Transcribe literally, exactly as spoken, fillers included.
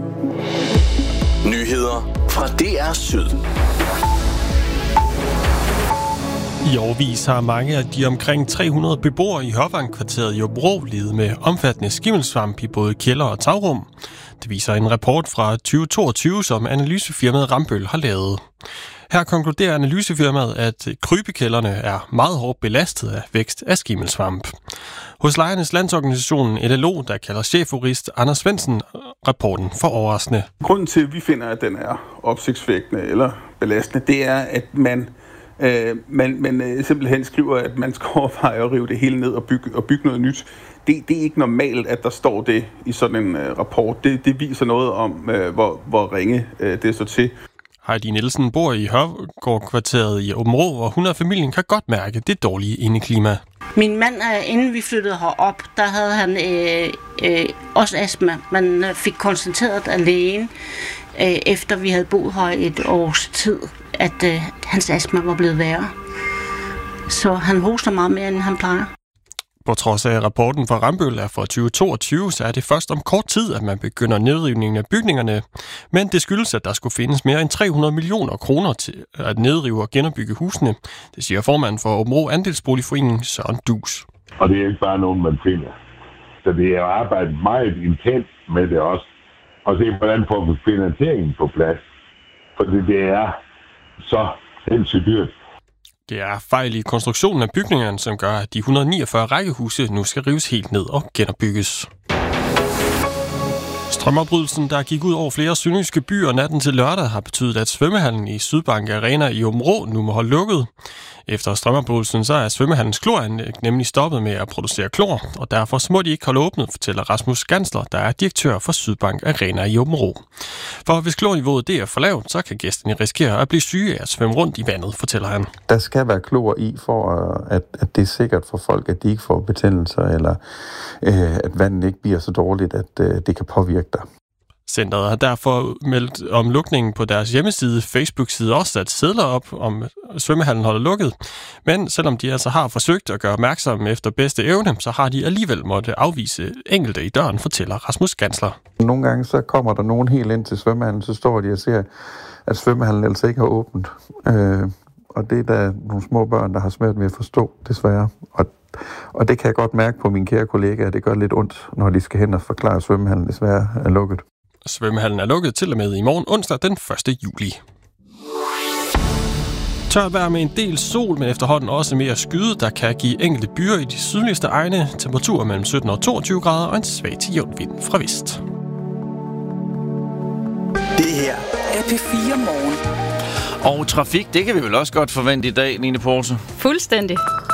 Nyheder fra D R Syd. I årevis har mange af de omkring tre hundrede beboere i Hørvang-kvarteret i Aabenraa levet med omfattende skimmelsvamp i både kælder og tagrum. Det viser en rapport fra tyve toogtyve, som analysefirmaet Rambøll har lavet. Her konkluderer analysefirmaet, at krybekælderne er meget hårdt belastet af vækst af skimmelsvamp. Hos Lejernes Landsorganisation L L O, der kalder chefjurist Anders Svendsen rapporten for overraskende. Grunden til, at vi finder, at den er opsigtsvækkende eller belastende, det er, at man, øh, man, man øh, simpelthen skriver, at man skal overveje at rive det hele ned og bygge, og bygge noget nyt. Det, det er ikke normalt, at der står det i sådan en øh, rapport. Det, det viser noget om, øh, hvor, hvor ringe øh, det står til. Heidi Nielsen bor i Hørgård-kvarteret i Aabenraa, og hun og familien kan godt mærke det dårlige indeklima. Min mand, inden vi flyttede herop, der havde han øh, øh, også astma. Man fik konstateret af lægen, øh, efter vi havde boet her et års tid, at øh, hans astma var blevet værre. Så han hoster meget mere, end han plejer. På trods af, at rapporten fra Rambøll er fra tyve toogtyve, så er det først om kort tid, at man begynder nedrivningen af bygningerne. Men det skyldes, at der skulle findes mere end tre hundrede millioner kroner til at nedrive og genopbygge husene. Det siger formanden for Aabenraa Andelsboligforening, Søren Dus. Og det er ikke bare nogen, man finder. Så det er arbejdet meget intens med det også. Og se, hvordan får vi finansieringen på plads. Fordi det er så sindssygt dyrt. Det er fejl i konstruktionen af bygningerne, som gør, at de et hundrede og niogfyrre rækkehuse nu skal rives helt ned og genopbygges. Strømafbrydelsen, der gik ud over flere sønderjyske byer natten til lørdag, har betydet, at svømmehallen i Sydbank Arena i Aabenraa nu må holde lukket. Efter strømafbrydelsen så er svømmehallens kloranlæg nemlig stoppet med at producere klor, og derfor må de ikke holde åbnet, fortæller Rasmus Gansler, der er direktør for Sydbank Arena i Aabenraa. For hvis klorniveauet det er for lavt, så kan gæsterne risikere at blive syge af at svømme rundt i vandet, fortæller han. Der skal være klor i, for at, at det er sikkert for folk, at de ikke får betændelser, eller øh, at vandet ikke bliver så dårligt, at øh, det kan påvirke dig. Centeret har derfor meldt om lukningen på deres hjemmeside, Facebook-side også sat sedler op, om svømmehallen holder lukket. Men selvom de altså har forsøgt at gøre opmærksom efter bedste evne, så har de alligevel måtte afvise enkelte i døren, fortæller Rasmus Gansler. Nogle gange så kommer der nogen helt ind til svømmehallen, så står de og siger, at svømmehallen altså ikke har åbent. Øh, og det er der nogle små børn, der har svært ved at forstå, desværre. Og, og det kan jeg godt mærke på mine kære kollegaer, at det gør lidt ondt, når de skal hen og forklare, at svømmehallen desværre er lukket. Svømmehallen er lukket til og med i morgen onsdag den første juli. Tørt vejr med en del sol, men efterhånden også mere skyde, der kan give enkelte byer i de sydligste egne temperaturer mellem sytten og toogtyve grader og en svag til jævn vind fra vest. Det her er P fire Morgen. Og trafik, det kan vi vel også godt forvente i dag, Line Porse? Fuldstændig.